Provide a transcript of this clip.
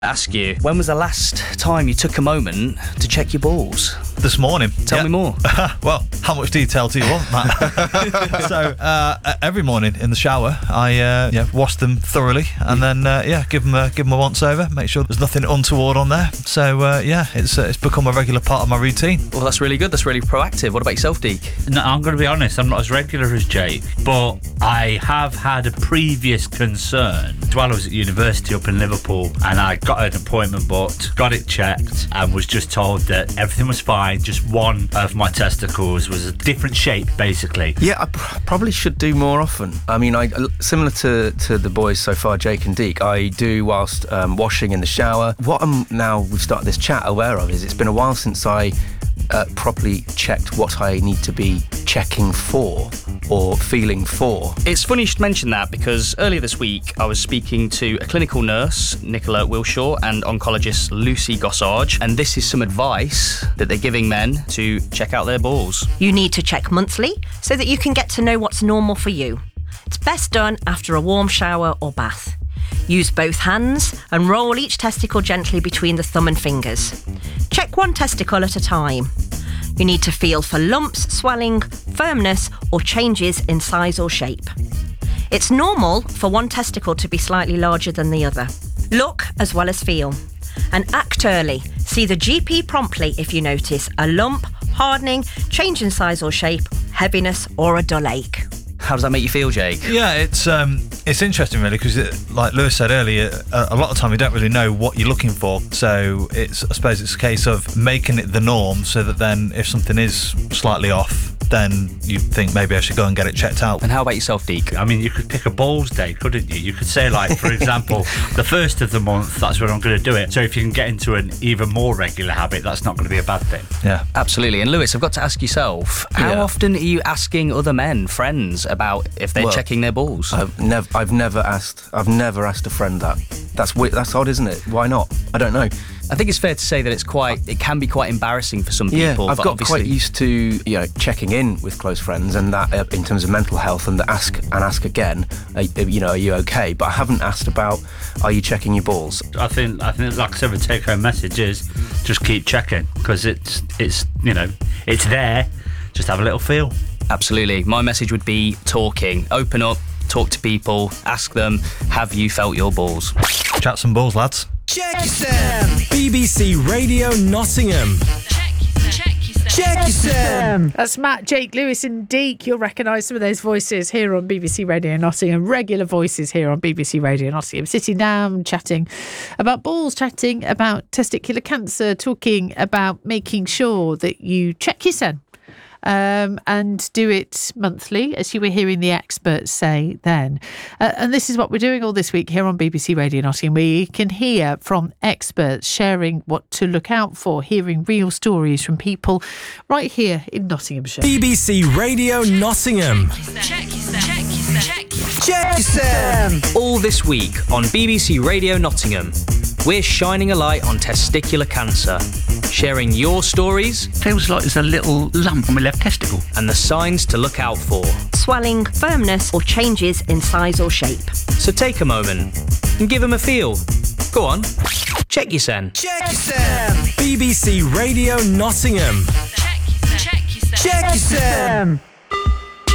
Ask you, when was the last time you took a moment to check your balls? This morning. Tell me more. Well, how much detail do you want, Matt? So, every morning in the shower, I wash them thoroughly and then, give them a once over, make sure there's nothing untoward on there. So, it's become a regular part of my routine. Well, that's really good. That's really proactive. What about yourself, Deke? No, I'm going to be honest, I'm not as regular as Jake, but I have had a previous concern while I was at university up in Liverpool, and I got an appointment booked, got it checked, and was just told that everything was fine. Just one of my testicles was a different shape, basically. Yeah, I probably should do more often. I mean, similar to the boys so far, Jake and Deke, I do whilst washing in the shower. What we've started this chat aware of is it's been a while since I properly checked what I need to be checking for or feeling for. It's funny you should mention that, because earlier this week I was speaking to a clinical nurse, Nicola Wilshaw, and oncologist Lucy Gossage, and this is some advice that they're giving men to check out their balls. You need to check monthly so that you can get to know what's normal for you. It's best done after a warm shower or bath. Use both hands and roll each testicle gently between the thumb and fingers. Check one testicle at a time. You need to feel for lumps, swelling, firmness, or changes in size or shape. It's normal for one testicle to be slightly larger than the other. Look as well as feel. And act early. See the GP promptly if you notice a lump, hardening, change in size or shape, heaviness, or a dull ache. How does that make you feel, Jake? Yeah, it's interesting really, because like Lewis said earlier, a lot of time you don't really know what you're looking for. So I suppose it's a case of making it the norm, so that then if something is slightly off, then you think maybe I should go and get it checked out. And how about yourself, Deke? I mean, you could pick a balls day, couldn't you? You could say, like, for example, the first of the month, that's when I'm going to do it. So if you can get into an even more regular habit, that's not going to be a bad thing. Yeah, absolutely. And Lewis, I've got to ask yourself, how often are you asking other men, friends, about if they're checking their balls? I've never asked a friend that. That's odd, isn't it? Why not? I don't know. I think it's fair to say that it can be quite embarraing for some people. I've got quite used to checking in with close friends, and that in terms of mental health, and ask again. Are you okay? But I haven't asked about, are you checking your balls? I think like I said, the take-home message is just keep checking, because it's there. Just have a little feel. Absolutely. My message would be talking. Open up, talk to people, ask them, have you felt your balls? Chat some balls, lads. Check yourself. BBC Radio Nottingham. Check yourself. That's Matt, Jake, Lewis and Deke. You'll recognise some of those voices here on BBC Radio Nottingham. Regular voices here on BBC Radio Nottingham. Sitting down, chatting about balls, chatting about testicular cancer, talking about making sure that you check yourself. And do it monthly, as you were hearing the experts say then. And this is what we're doing all this week here on BBC Radio Nottingham. We can hear from experts sharing what to look out for, hearing real stories from people right here in Nottinghamshire. BBC Radio Nottingham. Check yourself. All this week on BBC Radio Nottingham, we're shining a light on testicular cancer, sharing your stories. Feels like there's a little lump on my left testicle. And the signs to look out for. Swelling, firmness, or changes in size or shape. So take a moment and give them a feel. Go on, check your sen. Check yourself. BBC Radio Nottingham. Check yourself.